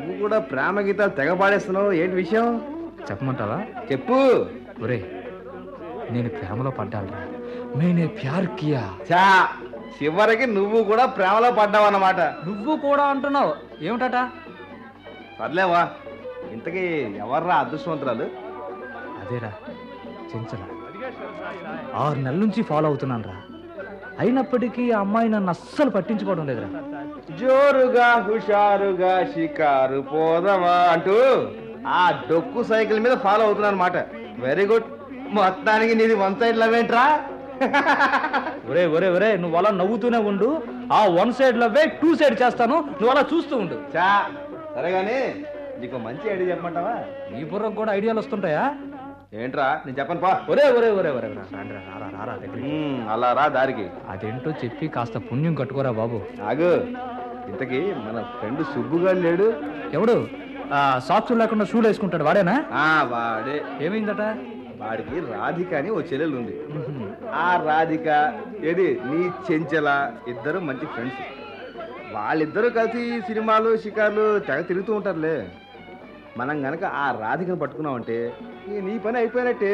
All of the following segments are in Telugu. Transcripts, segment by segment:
నువ్వు కూడా ప్రేమ గీతాలు తెగ పాడేస్తున్నావు, ఏంటి విషయం? చెప్పమంటావా? చెప్పు. ఒరే, నేను ప్రేమలో పడ్డానురా. మేనే ప్యార్ కియా. చా, చివరికి నువ్వు కూడా ప్రేమలో పడ్డావు అన్నమాట. నువ్వు కూడా అంటున్నావు ఏమిటట? సర్లేవా, ఇంతకీ ఎవర్రా అదృష్టవంతురాలు? అదేరా చెంచల. 6 నెలల నుంచి ఫాలో అవుతున్నాను రా. అయినప్పటికీ ఆ అమ్మాయి నన్ను అస్సలు పట్టించుకోవడం లేదురా. జోరుగా హుషారుగా షికారు పోదవా అంటూ ఆ డొక్కు సైకిల్ మీద ఫాలో అవుతున్నా అనమాట. Very good. మొత్తానికి నీది 1 సైడ్ లవ్ ఏంట్రా? ఒరే ఒరే ఒరే, నువ్వు అలా నవ్వుతూనే ఉండు. ఆ 1 సైడ్ లవ్వే 2 సైడ్ చేస్తాను, నువ్వు అలా చూస్తూ ఉండు. చా, సరే కానీ నీకు మంచి ఐడియా చెప్పమంటావా? నీ బుర్రకు కూడా ఐడియాలు వస్తుంటాయా? ఏంట్రా, నేను చెప్పను పా. ఒరే ఒరే ఒరే ఒరే, రారా దగ్గరికి. అలా రా దారికి. అదేంటో చెప్పి కాస్త పుణ్యం కట్టుకోరా బాబు. ఆగు. ఇంతకీ మన ఫ్రెండ్ సుబ్బుగా లేడు? ఎవడు? సాక్సులు లేకుండా షూలు వేసుకుంటాడు వాడేనా? వాడే. ఏమైందట? వాడికి రాధిక అని ఓ చెల్లెలు ఉంది. ఆ రాధిక ఏది నీ చెంచల ఇద్దరు మంచి ఫ్రెండ్స్. వాళ్ళిద్దరూ కలిసి సినిమాలు షికార్లు తెగ తిరుగుతూ ఉంటారులే. మనం గనక ఆ రాధికను పట్టుకున్నామంటే నీ పని అయిపోయినట్టే.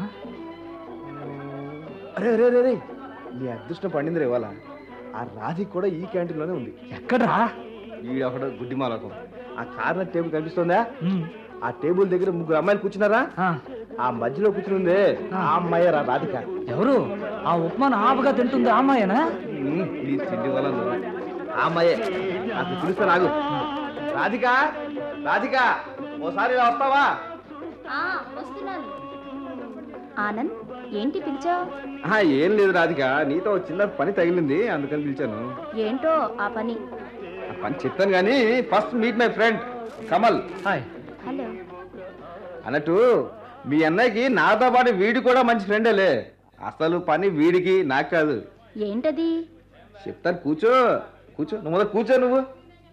అరే అరే అరే, నీ అదృష్టం పండింది రే ఇవాళ. ఆ రాధిక కూడా ఈ క్యాంటీన్లోనే ఉంది. ఎక్కడ్రా? ఈడొకడు గుడ్డిమాలకం. ఆ కార్నర్ టేబుల్ కనిపిస్తుందా? ఆ టేబుల్ దగ్గర 3 అమ్మాయిలు కూర్చున్నారా? ఆ మధ్యలో కూర్చుని ఆ అమ్మాయి రాధిక. ఎవరు? ఆ ఉప్మాను ఆపగా తింటుంది ఆ అమ్మాయేనా? నీ తిండి వల్ల ఆ అమ్మాయే. నాకు పిలుస్తా నాగు. రాధిక, రాధిక, ఓసారి ఇలా వస్తావా? వస్తున్నాను. ఆనంద్, ఏంటి పిలిచావు? ఏం లేదు రాధిక, నీతో చిన్న పని తగిలింది, అందుకని పిలిచాను. ఏంటో ఆ పని? ఆ పని చెప్తాను కానీ first meet my friend Kamal. Hi. Hello. అన్నట్టు మీ అన్నయ్యకి నాతో పాటు వీడి కూడా మంచి ఫ్రెండేలే. అసలు పని వీడికి, నాకు కాదు. ఏంటది? చెప్తాను, కూర్చో కూర్చో. నువ్వు మొదలు కూర్చో నువ్వు.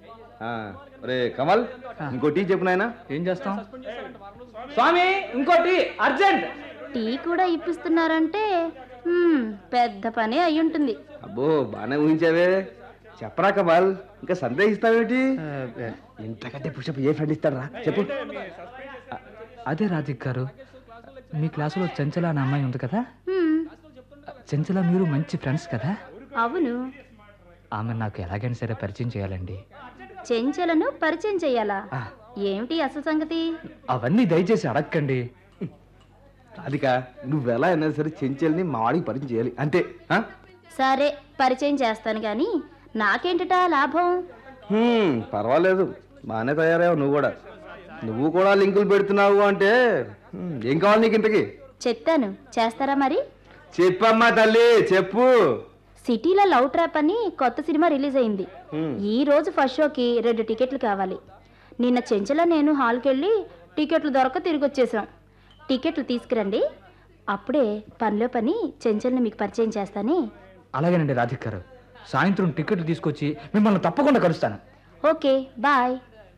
రే కమల్, ఇంకో టీ చెప్పు నాయనా. ఏం చేస్తాం స్వామి? ఇంకోటి అర్జెంట్. టీ కూడా ఇప్పిస్తున్నారంటే పెద్ద పనే అయ్యుంటుంది. అబ్బో, బాగానే ఊహించావే. చెప్పరా కమల్, ఇంకా సందేహిస్తావేంటి? ఇంతకంటే పుషప్ ఏ ఫ్రెండ్ ఇస్తాడరా, చెప్పు. అదే రాధిక్ గారు, మీ క్లాసులో చెంచల అనే అమ్మాయి ఉంది కదా? చెంచల మీరు మంచి ఫ్రెండ్స్ కదా? అవును. ఆమె నాకు ఎలాగైనా సరే పరిచయం చేయాలండి. చెంచలను పరిచయం చెయ్యాలా? ఏమిటి అసలు సంగతి? అవన్నీ దయచేసి అడగండి. రాధిక, నువ్వెలా అయినా సరే చెంచల్ని మా వాడికి పరిచయం చేయాలి, అంతే. సరే, పరిచయం చేస్తాను గాని నాకేంటట లాభం? పర్వాలేదు, బాగానే తయారయ్యావు నువ్వు కూడా. నువ్వు కూడా లింకులు పెడుతున్నావు అంటే ఏం కావాలి నీకు ఇంతకి? చెప్తాను, చేస్తారా మరి? చెప్పమ్మా తల్లి, చెప్పు. సిటీలో లవ్ ట్రాప్ అని కొత్త సినిమా రిలీజ్ అయింది. ఈ రోజు ఫస్ట్ షోకి 2 టికెట్లు కావాలి. నిన్న చెంచల నేను హాల్కి వెళ్ళి టికెట్లు దొరక తిరిగి వచ్చేసాం. టికెట్లు తీసుకురండి, అప్పుడే పనిలో పని చెంచల్ని మీకు పరిచయం చేస్తానే. అలాగేనండి రాధిక్ గారు, సాయంత్రం టికెట్లు తీసుకొచ్చి మిమ్మల్ని తప్పకుండా కలుస్తాను. Okay, bye.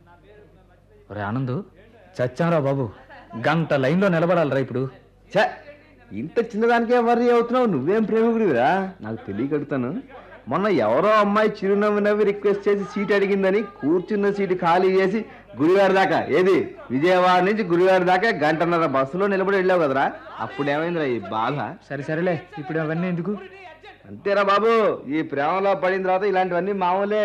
ఒరే ఆనందు, చచ్చారా బాబు, గంట లైన్లో నిలబడాలరా ఇప్పుడు. ఛే, ఇంత చిన్నదానికే వర్రీ అవుతున్నావు. నువ్వేం ప్రేమికుడివిరా? నాకు తెలియకడుతాను. మొన్న ఎవరో అమ్మాయి చిరునవ్వు నవ్వి రిక్వెస్ట్ చేసి సీట్ అడిగిందని కూర్చున్న సీటు ఖాళీ చేసి గుడివారి దాకా, ఏది విజయవాడ నుంచి గుడివారి దాకా 1.5 బస్సులో నిలబడి వెళ్ళావు కదరా. అప్పుడేమైందిరా ఈ బాధ? సరేలే, ఇప్పుడు అవన్నీ ఎందుకు? అంతేరా బాబు, ఈ ప్రేమలో పడిన తర్వాత ఇలాంటివన్నీ మామూలే.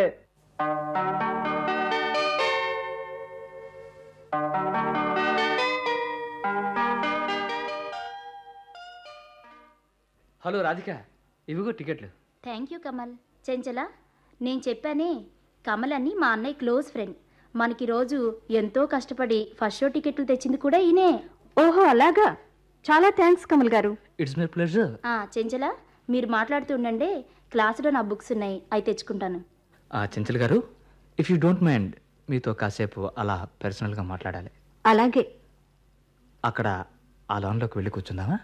హలో రాధిక, ఇవిగో టికెట్లు. Thank you Kamal. చెంచల, నేను చెప్పానే, కమల్ అని మా అన్నయ్య క్లోజ్ ఫ్రెండ్. మనకి రోజు ఎంతో కష్టపడి ఫస్ట్ షో టికెట్లు తెచ్చింది కూడా ఈయనే. ఓహో, అలాగా. చాలా థ్యాంక్స్ కమల్ గారు. It's my pleasure. చెంచల, మీరు మాట్లాడుతూ ఉండండి, క్లాసులో నా బుక్స్ ఉన్నాయి, అవి తెచ్చుకుంటాను. చెంచల్ గారు, ఇఫ్ యూ డోంట్ మైండ్, మీతో కాసేపు అలా పర్సనల్గా మాట్లాడాలి. అలాగే. అక్కడ ఆ లాన్లోకి వెళ్ళి కూర్చుందామా?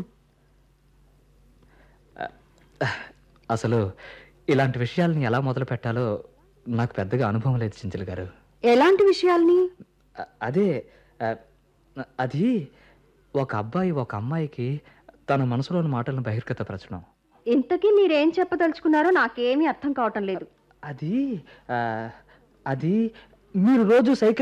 అసలు ఇలాంటి విషయాలని ఎలా మొదలు పెట్టాలో నాకు పెద్దగా అనుభవం లేదు చెంచల్ గారు. ఎలాంటి విషయాల్ని? అదే, అది ఒక అబ్బాయి ఒక అమ్మాయికి తన మనసులోని మాటలను బహిర్గతపరచడం. ఇంతకీ మీరేం చెప్పదలుచుకున్నారో నాకేమీ అర్థం కావటం లేదు. అది అది మీరు రోజు సైకిల్